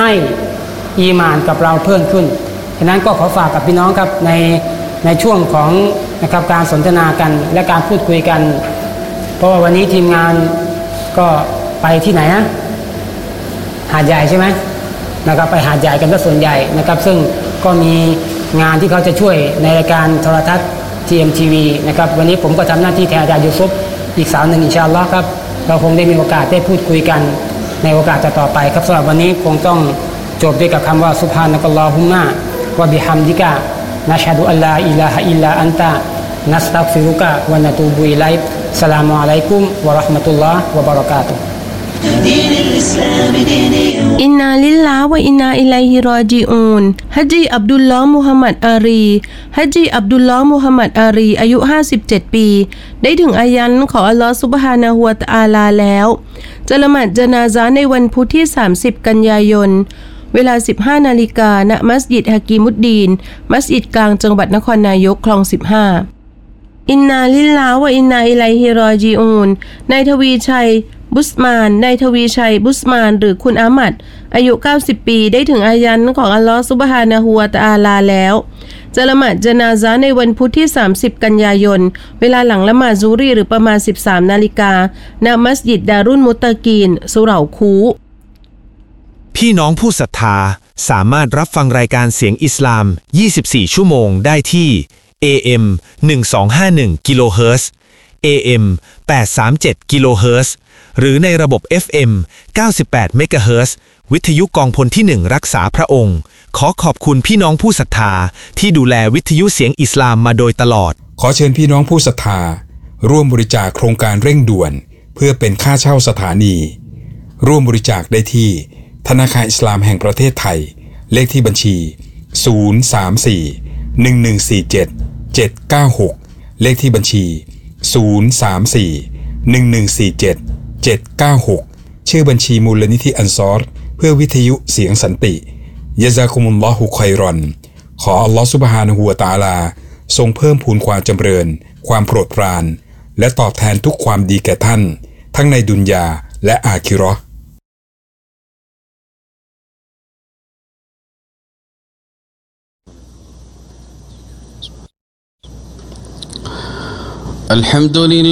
ให้อีหม่านกับเราเพิ่มขึ้นฉะนั้นก็ขอฝากกับพี่น้องครับในช่วงของนะครับการสนทนากันและการพูดคุยกันเพราะว่าวันนี้ทีมงานก็ไปที่ไหนนะหาดใหญ่ใช่ไหมนะครับไปหาดใหญ่กันซะส่วนใหญ่นะครับซึ่งก็มีงานที่เขาจะช่วยในรายการโทรทัศน์ TMTV นะครับวันนี้ผมก็ทำหน้าที่แทนอาจารย์ยูซุฟอีกสาวหนึ่งอินชาอัลลอฮ์ครับเราคงได้มีโอกาสได้พูดคุยกันในโอกาสต่อไปครับสำหรับวันนี้คงต้องจบด้วยกับคำว่าซุบฮานะกัลลอฮุมมะวะบิฮัมดิกะนะชฮะดุอัลลาอิลาฮะอิลลาอันตะนัสตัฆฟิรุกะวะนะตูบุอิลัยกสลามุอะลัยกุมวะเราะห์มะตุลลอฮ์วะบะเราะกาตุฮ์อินนาลิลลาฮ์วะอินนาอิลัยฮิรอญิอูนฮัจญีอับดุลลอฮ์มุฮัมมัดอารีฮัจญีอับดุลลอฮ์มุฮัมมัดอารีอายุ57ปีได้ถึงอายันของอัลลอฮ์ซุบฮานะฮูวะตะอาลาแล้วจะละหมาดญะนาซะห์ในวันพุธที่30กันยายนเวลา 15 นาฬิกาณมัสยิดฮะกีมุดดีนมัสยิดกลางจังหวัดนครนายกคลอง15อินนาลิลลาฮ์วะอินนาอิลัยฮิรอญิอูนนายทวีชัยบุสมานนายทวีชัยบุสมานหรือคุณอามัดอายุ90ปีได้ถึงอายันของอัลลอฮ์ซุบฮานะฮูวะตะอาลาแล้วจะละหมาดญะนาซะห์ในวันพุธที่30กันยายนเวลาหลังละหมาดซุฮรีหรือประมาณ 13 นาฬิกาณมัสยิดดารุลมุตตะกีนสุเหร่าคูพี่น้องผู้ศรัทธาสามารถรับฟังรายการเสียงอิสลาม24ชั่วโมงได้ที่ AM 1251กิโลเฮิรตซ์ AM 837กิโลเฮิรตซ์หรือในระบบ FM 98เมกะเฮิรตซ์วิทยุกองพลที่1รักษาพระองค์ขอขอบคุณพี่น้องผู้ศรัทธาที่ดูแลวิทยุเสียงอิสลามมาโดยตลอดขอเชิญพี่น้องผู้ศรัทธาร่วมบริจาคโครงการเร่งด่วนเพื่อเป็นค่าเช่าสถานีร่วมบริจาคได้ที่ธนาคารอิสลามแห่งประเทศไทยเลขที่บัญชี034-1147-796เลขที่บัญชี034-1147-796ชื่อบัญชีมูลนิธิอันซอรเพื่อวิทยุเสียงสันติยะซากุมุลลอฮุค็อยรอนขออัลลอฮฺซุบฮานะฮูวะตะอาลาทรงเพิ่มพูนความจำเริญความโปรดปรานและตอบแทนทุกความดีแก่ท่านทั้งในดุนยาและอาคิเราะห์ الحمد لله